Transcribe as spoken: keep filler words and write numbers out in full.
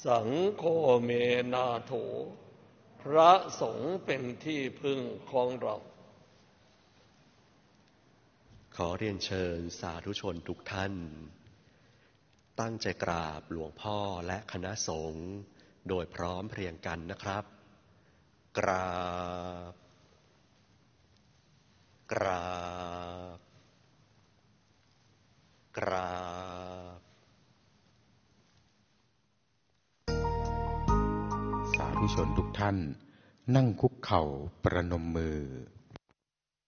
สังโฆเมนาโถพระสงฆ์เป็นที่พึ่งของเราขอเรียนเชิญสาธุชนทุกท่านตั้งใจกราบหลวงพ่อและคณะสงฆ์โดยพร้อมเพรียงกันนะครับกราบกราบกราบสาธุชนทุกท่านนั่งคุกเข่าประนมมือ